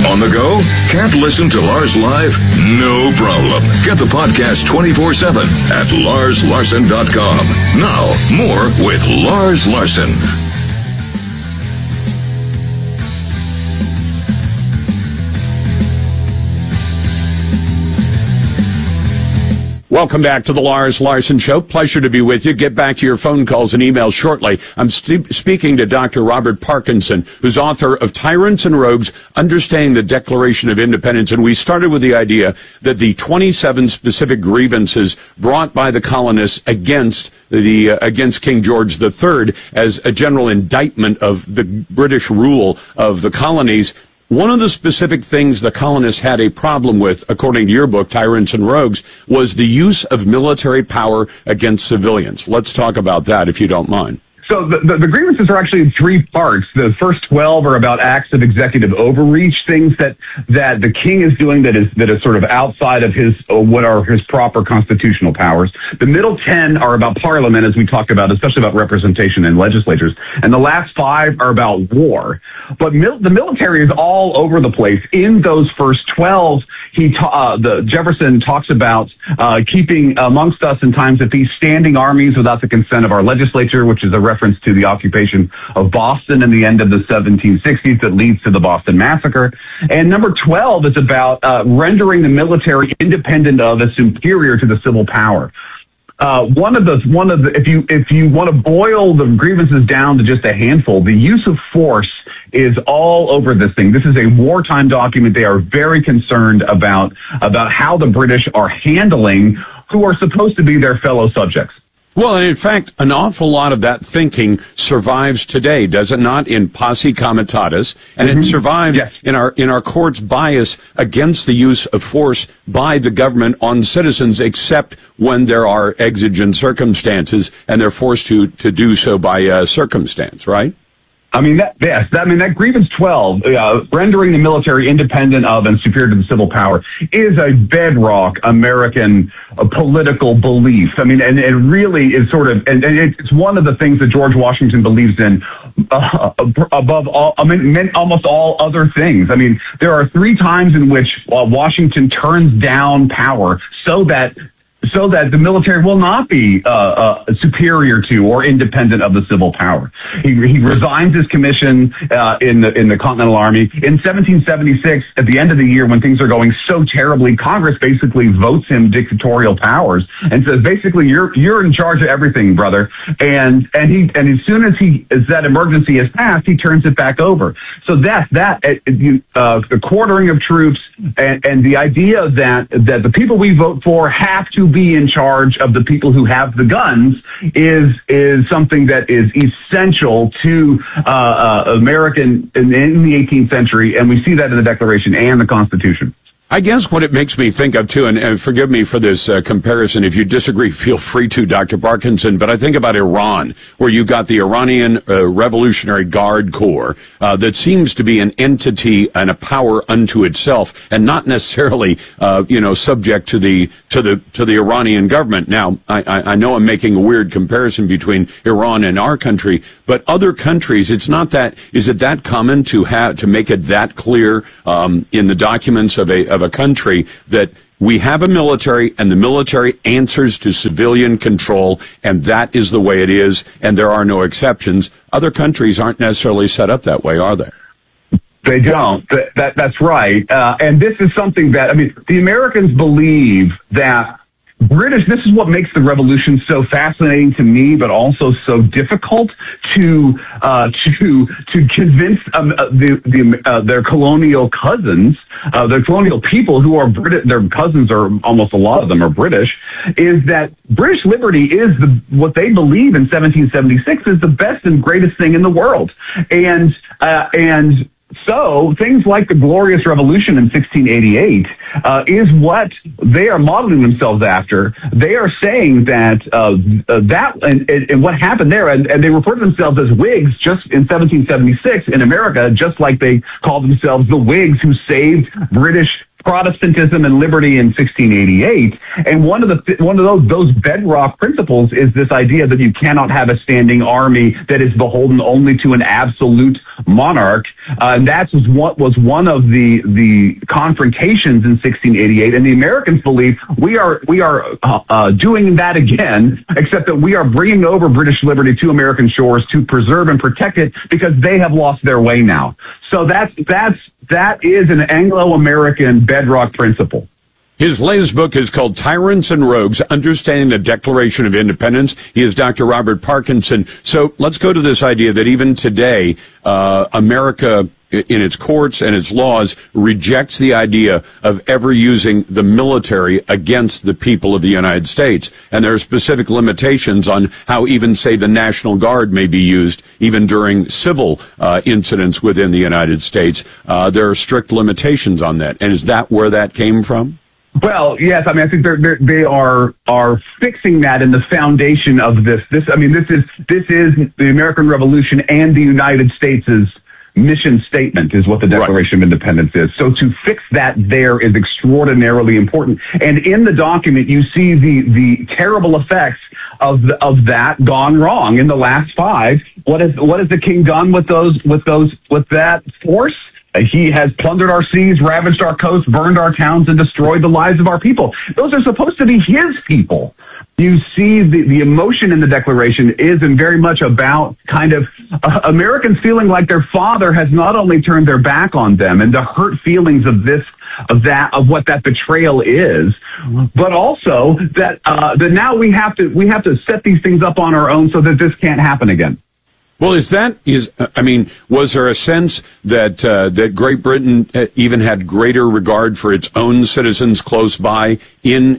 On the go? Can't listen to Lars live? No problem. Get the podcast 24/7 at LarsLarson.com. Now, more with Lars Larson. Welcome back to the Lars Larson Show. Pleasure to be with you. Get back to your phone calls and emails shortly. I'm speaking to Dr. Robert Parkinson, who's author of Tyrants and Rogues, Understanding the Declaration of Independence. And we started with the idea that the 27 specific grievances brought by the colonists against King George III as a general indictment of the British rule of the colonies. One of the specific things the colonists had a problem with, according to your book, Tyrants and Rogues, was the use of military power against civilians. Let's talk about that, if you don't mind. So the grievances are actually in three parts. The first 12 are about acts of executive overreach, things that the king is doing that is sort of outside of what are his proper constitutional powers. The middle 10 are about parliament, as we talked about, especially about representation in legislatures. And the last 5 are about war. But the military is all over the place. In those first 12, Jefferson talks about keeping amongst us in times of peace standing armies without the consent of our legislature, which is a reference to the occupation of Boston in the end of the 1760s that leads to the Boston Massacre. And number 12 is about rendering the military independent of and superior to the civil power. If you want to boil the grievances down to just a handful, the use of force is all over this thing. This is a wartime document. They are very concerned about how the British are handling who are supposed to be their fellow subjects. Well, and in fact, an awful lot of that thinking survives today, does it not, in posse comitatus, and it survives yes. in our courts' bias against the use of force by the government on citizens, except when there are exigent circumstances and they're forced to do so by circumstance, right? I mean, that grievance 12, rendering the military independent of and superior to the civil power, is a bedrock American political belief. I mean, and it really is sort of, and it's one of the things that George Washington believes in above all, almost all other things. I mean, there are 3 times in which Washington turns down power so that the military will not be superior to or independent of the civil power. He resigns his commission in the Continental Army. In 1776, at the end of the year, when things are going so terribly, Congress basically votes him dictatorial powers and says, basically, you're in charge of everything, brother. And as soon as that emergency has passed, he turns it back over. So the quartering of troops and the idea that the people we vote for have to be in charge of the people who have the guns is something that is essential to American in the 18th century, and we see that in the Declaration and the Constitution. I guess what it makes me think of, too, and forgive me for this comparison. If you disagree, feel free to, Dr. Parkinson, but I think about Iran, where you got the Iranian Revolutionary Guard Corps that seems to be an entity and a power unto itself, and not necessarily, subject to the Iranian government. Now, I know I'm making a weird comparison between Iran and our country, but other countries, is it that common to make it that clear in the documents of a country that we have a military and the military answers to civilian control, and that is the way it is, and there are no exceptions? Other countries aren't necessarily set up that way, are they? They don't. That's right. And this is something that, the Americans believe that this is what makes the revolution so fascinating to me, but also so difficult to convince their colonial cousins, their colonial people who are British. Their cousins are almost a lot of them are British. Is that British liberty is what they believe in 1776 is the best and greatest thing in the world, and so things like the Glorious Revolution in 1688 is what they are modeling themselves after. They are saying that and what happened there, and they refer to themselves as Whigs just in 1776 in America, just like they called themselves the Whigs who saved British Protestantism and liberty in 1688. And one of those bedrock principles is this idea that you cannot have a standing army that is beholden only to an absolute monarch. And that was what was one of the confrontations in 1688. And the Americans believe we are doing that again, except that we are bringing over British liberty to American shores to preserve and protect it because they have lost their way now. So that is an Anglo-American bedrock principle. His latest book is called Tyrants and Rogues, Understanding the Declaration of Independence. He is Dr. Robert Parkinson. So let's go to this idea that even today, America, in its courts and its laws, rejects the idea of ever using the military against the people of the United States. And there are specific limitations on how even, say, the National Guard may be used, even during civil incidents within the United States. There are strict limitations on that. And is that where that came from? Well, yes. I mean, I think they are fixing that in the foundation of this. This is the American Revolution and the United States' mission statement is what the Declaration of Independence is. So to fix that there is extraordinarily important. And in the document, you see the terrible effects of that gone wrong in the last 5. What has the king done with that force? He has plundered our seas, ravaged our coasts, burned our towns, and destroyed the lives of our people. Those are supposed to be his people. You see the emotion in the Declaration is and very much about kind of Americans feeling like their father has not only turned their back on them and the hurt feelings of what that betrayal is, but also that now we have to set these things up on our own so that this can't happen again. Well, was there a sense that Great Britain even had greater regard for its own citizens close by in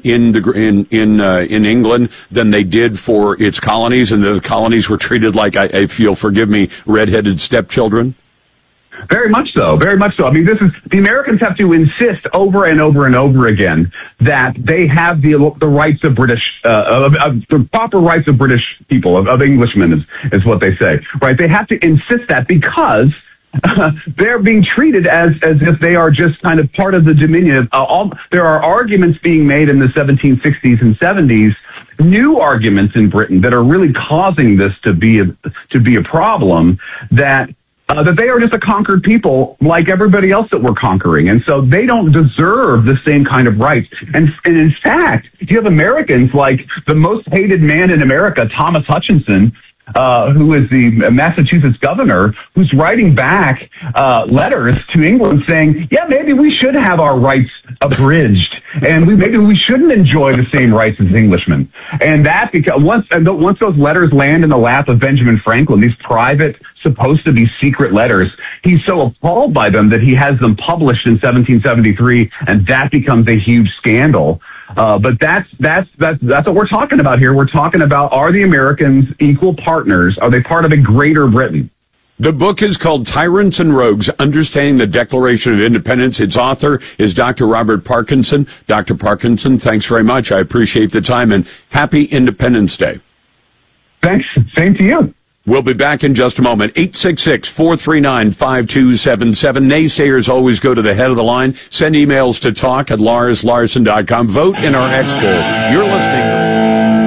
England than they did for its colonies, and the colonies were treated like, if you'll forgive me, red-headed stepchildren? Very much so. Very much so. I mean, the Americans have to insist over and over and over again that they have the rights of British, the proper rights of British people, of Englishmen is what they say, right? They have to insist that because they're being treated as if they are just kind of part of the dominion. There are arguments being made in the 1760s and 70s, new arguments in Britain that are really causing this to be a problem, that they are just a conquered people like everybody else that we're conquering. And so they don't deserve the same kind of rights. And in fact, you have Americans like the most hated man in America, Thomas Hutchinson, who is the Massachusetts governor, who's writing back letters to England saying, yeah, maybe we should have our rights abridged, and maybe we shouldn't enjoy the same rights as Englishmen. And that, because once those letters land in the lap of Benjamin Franklin, these private, supposed to be secret letters, he's so appalled by them that he has them published in 1773, and that becomes a huge scandal. But that's what we're talking about here. We're talking about, are the Americans equal partners? Are they part of a greater Britain? The book is called Tyrants and Rogues, Understanding the Declaration of Independence. Its author is Dr. Robert Parkinson. Dr. Parkinson, thanks very much. I appreciate the time, and happy Independence Day. Thanks. Same to you. We'll be back in just a moment. 866-439-5277. Naysayers always go to the head of the line. Send emails to talk@LarsLarson.com. Vote in our X poll. You're listening to